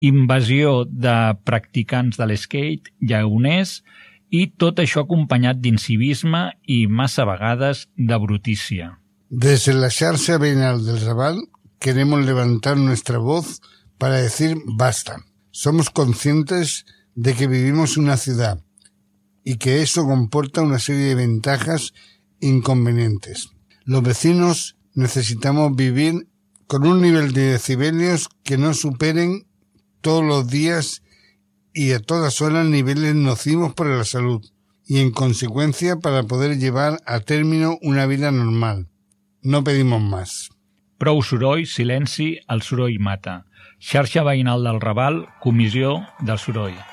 invasió de practicants de l'skate, llagoners, i tot això acompanyat d'incivisme i massa vegades de brutícia. Desde la xarxa veïnal del Raval queremos levantar nuestra voz para decir basta. Somos conscientes de que vivimos en una ciudad y que eso comporta una serie de ventajas e inconvenientes. Los vecinos necesitamos vivir con un nivel de decibelios que no superen todos los días y a todas horas niveles nocivos para la salud y en consecuencia para poder llevar a término una vida normal. No pedimos más. Prou soroll, silenci, el soroll mata. Xarxa veïnal del Raval, Comissió del Soroll.